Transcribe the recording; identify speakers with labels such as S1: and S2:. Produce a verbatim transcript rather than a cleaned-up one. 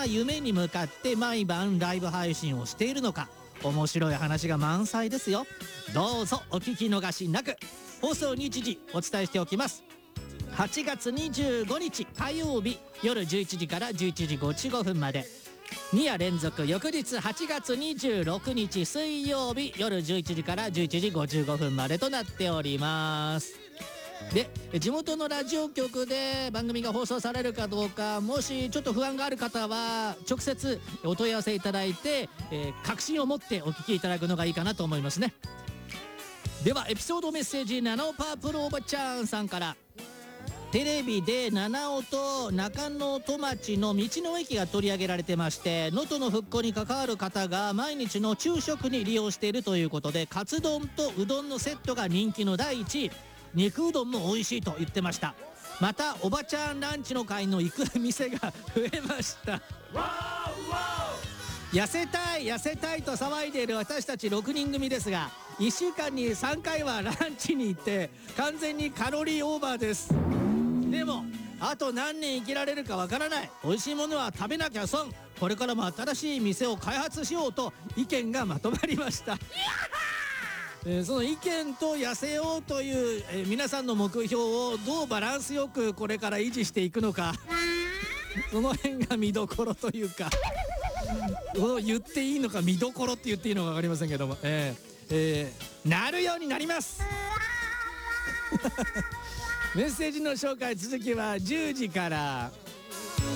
S1: な夢に向かって毎晩ライブ配信をしているのか、面白い話が満載ですよ。どうぞお聞き逃しなく。放送日時お伝えしておきます。はちがつにじゅうごにち火曜日夜じゅういちじからじゅういちじごじゅうごふんまで、に夜連続翌日はちがつにじゅうろくにち水曜日夜じゅういちじからじゅういちじごじゅうごふんまでとなっております。で、地元のラジオ局で番組が放送されるかどうか、もしちょっと不安がある方は直接お問い合わせいただいて、えー、確信を持ってお聞きいただくのがいいかなと思いますね。ではエピソードメッセージ、ナナオパープルおばちゃんさんから。テレビで七尾と中野戸町の道の駅が取り上げられてまして、能登の復興に関わる方が毎日の昼食に利用しているということで、カツ丼とうどんのセットが人気のだいいちい、肉うどんも美味しいと言ってました。またおばちゃんランチの会の行く店が増えました。痩せたい痩せたいと騒いでいる私たちろくにん組ですが、いっしゅうかんにさんかいはランチに行って完全にカロリーオーバーです。でもあと何年生きられるかわからない。美味しいものは食べなきゃ損。これからも新しい店を開発しようと意見がまとまりました。えー、その意見と痩せようという、えー、皆さんの目標をどうバランスよくこれから維持していくのかその辺が見どころというか言っていいのか見どころって言っていいのか分かりませんけども、えーえー、なるようになりますメッセージの紹介続きはじゅうじから。